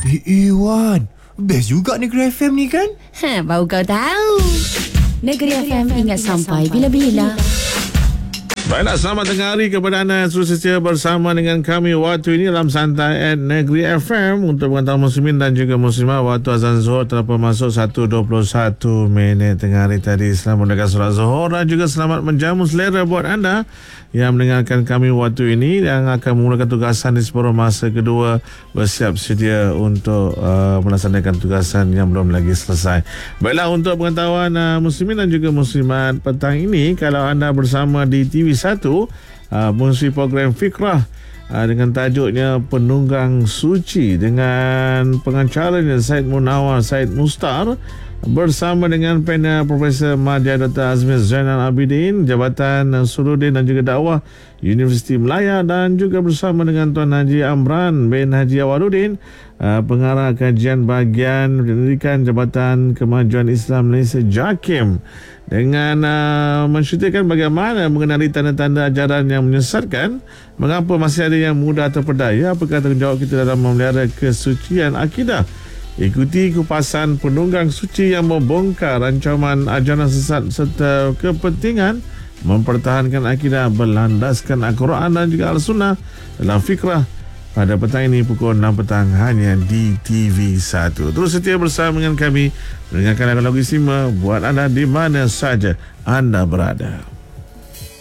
Wan, best juga Negeri FM ni kan? Baru kau tahu. Negeri FM ingat sampai bila-bila. Baiklah, selamat tengah hari kepada anda yang terus setia bersama dengan kami waktu ini dalam Santai at Negeri FM. Untuk pengetahuan muslimin dan juga muslimah, waktu azan Zuhur telah masuk 1:21 tengah hari tadi. Selamat mendengar solat Zuhur dan juga selamat menjamu selera buat anda yang mendengarkan kami waktu ini yang akan memulakan tugasan di separuh masa kedua, bersiap sedia untuk melaksanakan tugasan yang belum lagi selesai. Baiklah, untuk pengetahuan muslimin dan juga muslimat, petang ini kalau anda bersama di TV1 mengisi program Fikrah dengan tajuknya Penunggang Suci dengan pengacaranya Said Munawar Said Mustar bersama dengan panel Profesor Madya Dr. Azmi Zainal Abidin, Jabatan Suludin dan juga Dakwah Universiti Melaya, dan juga bersama dengan Tuan Haji Amran bin Haji Awaluddin, Pengarah Kajian Bahagian Pendidikan Jabatan Kemajuan Islam Malaysia JAKIM, dengan menceritakan bagaimana mengenali tanda-tanda ajaran yang menyesatkan, mengapa masih ada yang mudah terpedaya, apakah tanggungjawab kita dalam memelihara kesucian akidah. Ikuti kupasan Penunggang Suci yang membongkar ancaman ajaran sesat serta kepentingan mempertahankan akidah berlandaskan Al-Quran dan juga Al-Sunnah dalam Fikrah pada petang ini pukul 6 petang hanya di TV1. Terus setia bersama dengan kami mendengarkan lagu-lagu istimewa buat anda di mana saja anda berada.